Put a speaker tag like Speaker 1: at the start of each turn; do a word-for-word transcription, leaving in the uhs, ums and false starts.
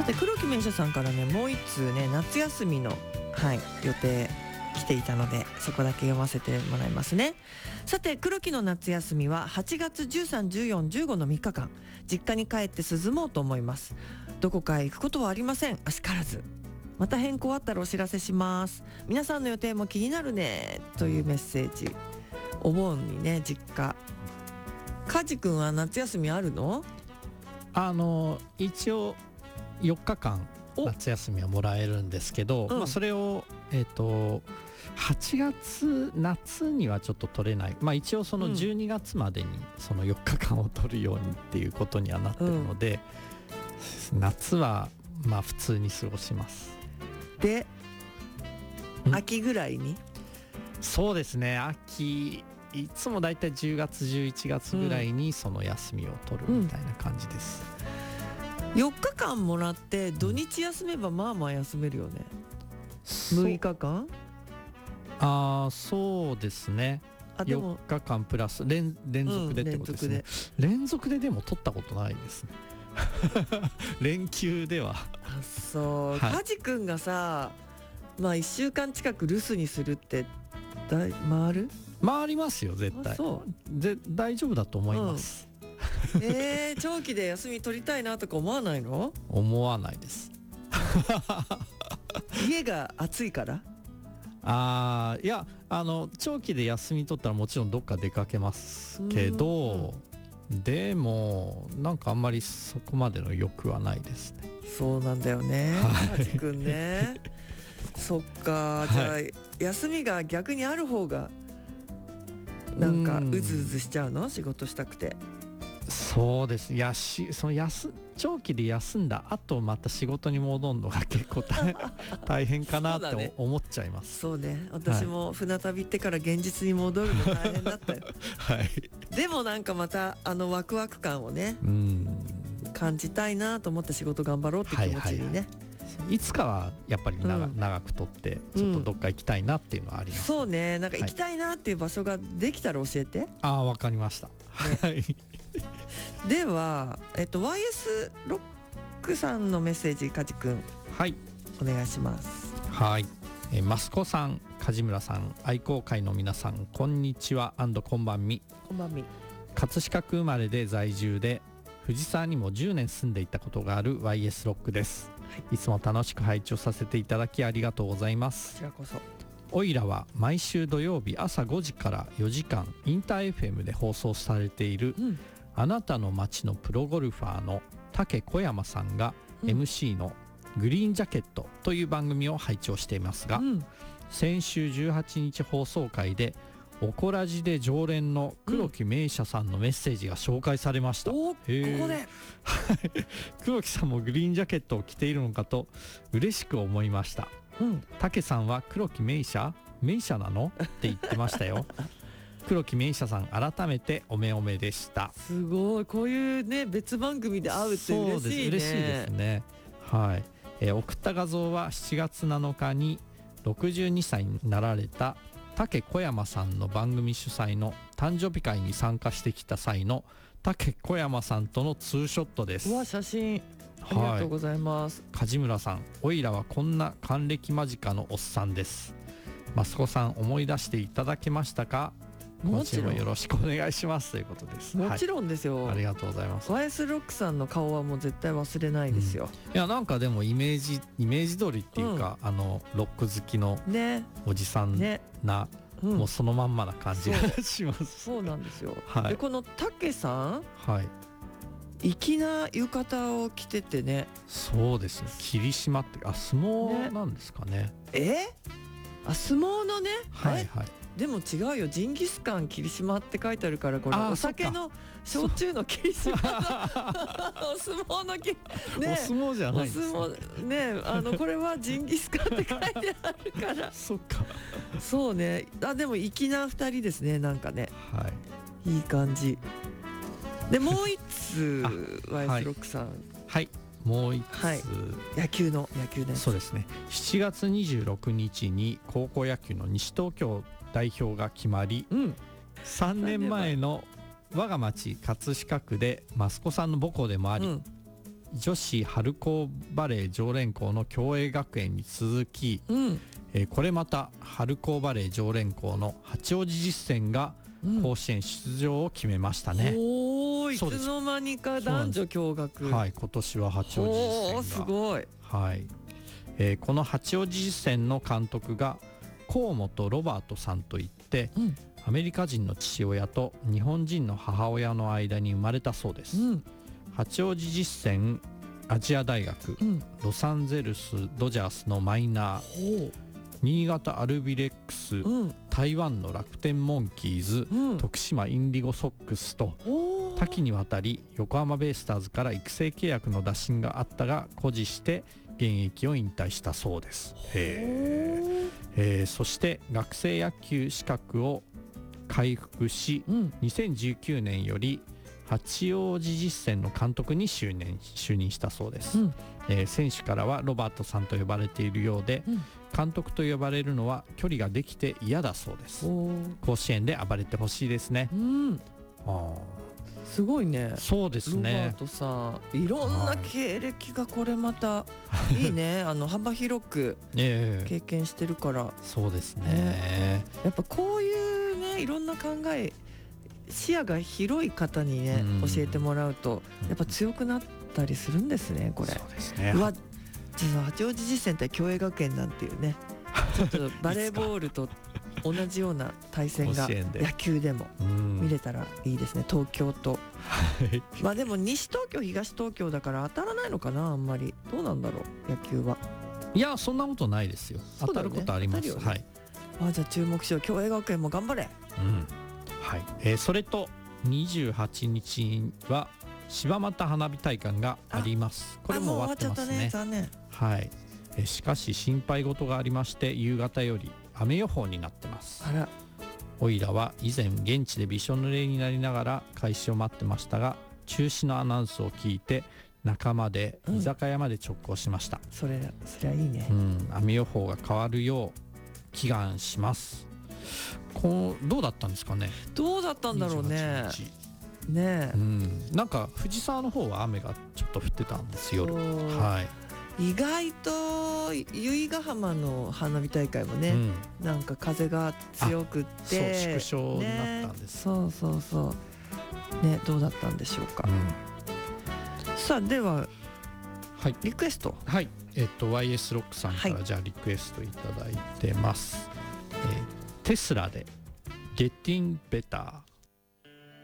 Speaker 1: て黒木名車さんからねもう一通ね夏休みの、はい、予定来ていたのでそこだけ読ませてもらいますね。さて黒木の夏休みははちがつじゅうさん、じゅうよん、じゅうごのみっかかん実家に帰って涼もうと思います。どこかへ行くことはありません。あしからず。また変更あったらお知らせします。皆さんの予定も気になるねというメッセージ。お盆にね実家。カジ君は夏休みあるの？
Speaker 2: あの一応よっかかん夏休みはもらえるんですけど、
Speaker 1: うん
Speaker 2: まあ、それをえっとはちがつ夏にはちょっと取れない、まあ、一応そのじゅうにがつまでにそのよっかかんを取るようにっていうことにはなってるので、うん、夏はまあ普通に過ごします。
Speaker 1: で秋ぐらいに？
Speaker 2: そうですね、秋いつもだいたいじゅうがつじゅういちがつぐらいにその休みを取るみたいな感じです、
Speaker 1: うん、よっかかんもらって土日休めばまあまあ休めるよね。むいかかん？
Speaker 2: ああそうですね。あでもよっかかんプラス 連, 連続でってことですね、うん、連続で連続ででも取ったことないですね連休では。
Speaker 1: あそう、はい、カジ君がさまあいっしゅうかん近く留守にするってだい回る？
Speaker 2: 回りますよ絶対。そうで大丈夫だと思います、
Speaker 1: うん、えー、長期で休み取りたいなとか思わないの？
Speaker 2: 思わないです
Speaker 1: 家が暑いから？
Speaker 2: あいやあの長期で休み取ったらもちろんどっか出かけますけど、でもなんかあんまりそこまでの欲はないですね。
Speaker 1: そうなんだよね、カジ君ねそっか、じゃあ、はい、休みが逆にある方がなんかうずうずしちゃうの？仕事したくて。
Speaker 2: そうです。やしその休長期で休んだ後また仕事に戻るのが結構 大, 大変かなって思っちゃいます。
Speaker 1: そうね、私も船旅行ってから現実に戻るの大変だったよ
Speaker 2: はい、
Speaker 1: でもなんかまたあのワクワク感をねうん感じたいなと思って仕事頑張ろうって気持ちにね、はいはいはい、
Speaker 2: いつかはやっぱり 長,、うん、長くとってちょっとどっか行きたいなっていうのはあります、
Speaker 1: うん、そうね、なんか行きたいなっていう場所ができたら教えて、はい、
Speaker 2: ああわかりました、ね、はい
Speaker 1: では、えっと、ワイエス ロックさんのメッセージ、カジ君、
Speaker 2: はい、
Speaker 1: お願いします。
Speaker 2: はい、えマスコさん、梶村さん、愛好会の皆さん、こんにちは&こんばんみ。
Speaker 1: こんばんみ。
Speaker 2: 葛飾区生まれで在住で藤沢にもじゅうねん住んでいたことがある ワイエス ロックです、はい、いつも楽しく拝聴させていただきありがとうございます。
Speaker 1: こちらこそ。
Speaker 2: オイラは毎週土曜日朝ごじからよじかんインター エフエム で放送されている、うん、あなたの街のプロゴルファーの武小山さんが エムシー のグリーンジャケットという番組を拝聴していますが、うん、先週じゅうはちにち放送回でオコラジで常連の黒木名車さんのメッセージが紹介されました、うん、おここで黒木さんもグリーンジャケットを着ているのかと嬉しく思いました、うん、武さんは黒木名車名車なのって言ってましたよ黒木名車さん改めておめおめでした。
Speaker 1: すごい、こういうね別番組で会うって嬉しいね。
Speaker 2: 嬉しいですね。はい、えー、送った画像はしちがつなのかにろくじゅうにさいになられた武小山さんの番組主催の誕生日会に参加してきた際の武小山さんとのツーショットです。
Speaker 1: うわ、写真ありがとうございます、
Speaker 2: はい、梶村さん、おいらはこんな還暦間近のおっさんです。マスコさん思い出していただけましたか？もちろんよろしくお願いしますということです。
Speaker 1: もちろんですよ、
Speaker 2: はい、ありがとうございます。
Speaker 1: ワイエス ロックさんの顔はもう絶対忘れないですよ、
Speaker 2: うん、いやなんかでもイメージイメージ通りっていうか、うん、あのロック好きのおじさんな、ねねうん、もうそのまんまな感じがします。
Speaker 1: そうなんですよ、
Speaker 2: はい、
Speaker 1: でこの武さん、
Speaker 2: はい、
Speaker 1: 粋な浴衣を着ててね。
Speaker 2: そうですね、霧島ってあ相撲なんですかね。ね
Speaker 1: えあ相撲のね、
Speaker 2: はいはい、
Speaker 1: でも違うよ、ジンギスカン霧島って書いてあるから、これお酒の焼酎の霧島のお相撲のき、
Speaker 2: ね、お相撲じゃないですね。
Speaker 1: お相撲ね、あのこれはジンギスカンって書いてあるから
Speaker 2: そっか、
Speaker 1: そうね、あでも粋なふたりですね、なんかね、
Speaker 2: はい、
Speaker 1: いい感じで、もう一通ワイエス ロックさん、
Speaker 2: はい、はい、もう一つ、はい、
Speaker 1: 野球の野球です。
Speaker 2: そうですね、しちがつにじゅうろくにちに高校野球の西東京代表が決まり、うん、さんねんまえの我が町葛飾区で益子さんの母校でもあり、うん、 女子春高バレー常連校の共栄学園に続き、
Speaker 1: うん
Speaker 2: えーこれまた春高バレー常連校の八王子実践が
Speaker 1: うん、
Speaker 2: 甲子園出場を決めましたね。
Speaker 1: おーいつ
Speaker 2: そうです
Speaker 1: の間にか男女共学。
Speaker 2: はい、今年は八王子実践が
Speaker 1: おーすごい。
Speaker 2: はいえーこの八王子実践の監督が河本ロバートさんといって、
Speaker 1: うん
Speaker 2: アメリカ人の父親と日本人の母親の間に生まれたそうです。
Speaker 1: うん
Speaker 2: 八王子実践アジア大学、
Speaker 1: うん
Speaker 2: ロサンゼルスドジャースのマイナー、
Speaker 1: ほ
Speaker 2: 新潟アルビレックス、
Speaker 1: ううん
Speaker 2: 台湾の楽天モンキーズ、
Speaker 1: うん
Speaker 2: 徳島インディゴソックスと
Speaker 1: おー
Speaker 2: 多岐にわたり横浜ベイスターズから育成契約の打診があったが固辞して現役を引退したそうです。へーえーそして学生野球資格を回復し
Speaker 1: うん
Speaker 2: にせんじゅうきゅうねんより八王子実践の監督に就任就任したそうです、
Speaker 1: うん
Speaker 2: えー選手からはロバートさんと呼ばれているようで、
Speaker 1: うん
Speaker 2: 監督と呼ばれるのは距離ができて嫌だそうです。
Speaker 1: おー
Speaker 2: 甲子園で暴れてほしいですね。
Speaker 1: うん
Speaker 2: あ
Speaker 1: すごいね
Speaker 2: ーそうです
Speaker 1: ロバー
Speaker 2: ね。
Speaker 1: トさんいろんな経歴がこれまたいいねあの幅広く
Speaker 2: ええ
Speaker 1: 経験してるから
Speaker 2: そうですね。
Speaker 1: やっぱこういうねいろんな考え視野が広い方にね
Speaker 2: うん
Speaker 1: 教えてもらうと
Speaker 2: うん
Speaker 1: やっぱ強くなったりするんですねこれ
Speaker 2: そうですね。
Speaker 1: うわ実は八王子実践対共栄学園なんていうねちょっとバレーボールと同じような対戦が
Speaker 2: 甲子園で
Speaker 1: 野球でも
Speaker 2: うん
Speaker 1: 見れたらいいですね東京と
Speaker 2: はい
Speaker 1: まあでも西東京東東京だから当たらないのかなあんまりどうなんだろう野球はい
Speaker 2: やそんなことないですよ。当た
Speaker 1: そうだよね
Speaker 2: ることあります。
Speaker 1: 当たるよね
Speaker 2: はい。
Speaker 1: あじゃあ注目しよう共栄学園も頑張れ
Speaker 2: うんはいえーそれとにじゅうはちにちは柴又花火大会があります。これも終わってます
Speaker 1: あもう終わっちゃったね
Speaker 2: ね。
Speaker 1: 残念
Speaker 2: はいえーしかし心配事がありまして夕方より雨予報になってます。
Speaker 1: あら
Speaker 2: オイラは以前現地でびしょ濡れになりながら開始を待ってましたが中止のアナウンスを聞いて仲間で居酒屋まで直行しました。
Speaker 1: それそりゃいいね
Speaker 2: うん、雨予報が変わるよう祈願します。こうどうだったんですかね。
Speaker 1: どうだったんだろうね
Speaker 2: にじゅうはちにち
Speaker 1: ねえ
Speaker 2: うん、なんか藤沢の方は雨がちょっと降ってたんです夜。
Speaker 1: そう
Speaker 2: はい。
Speaker 1: 意外と由比ヶ浜の花火大会もね、
Speaker 2: うん、
Speaker 1: なんか風が強くって
Speaker 2: そう縮小になったんです
Speaker 1: ね、そうそうそうねどうだったんでしょうか、
Speaker 2: うん、
Speaker 1: さあでは
Speaker 2: はい
Speaker 1: リクエスト
Speaker 2: はい。えっと ワイエス ロックさんから
Speaker 1: はい
Speaker 2: じゃあリクエストいただいてます。えーテスラで Getting Better。